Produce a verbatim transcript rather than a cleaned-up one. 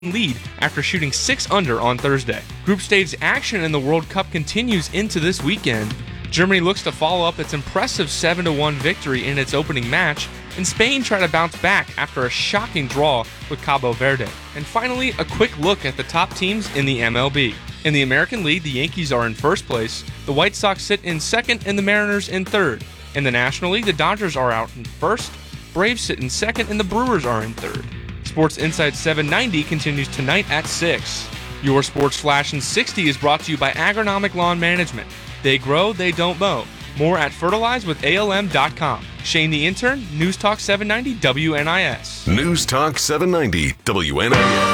lead after shooting six under on Thursday. Group stage action in the World Cup continues into this weekend. Germany looks to follow up its impressive seven to one victory in its opening match, and Spain try to bounce back after a shocking draw with Cabo Verde. And finally, a quick look at the top teams in the M L B. In the American League, the Yankees are in first place, the White Sox sit in second, and the Mariners in third. In the National League, the Dodgers are out in first, Braves sit in second, and the Brewers are in third. Sports Insight seven ninety continues tonight at six. Your Sports Flash in sixty is brought to you by Agronomic Lawn Management. They grow, they don't mow. More at fertilize with A L M dot com. Shane the Intern, News Talk seven ninety W N I S. News Talk seven ninety W N I S.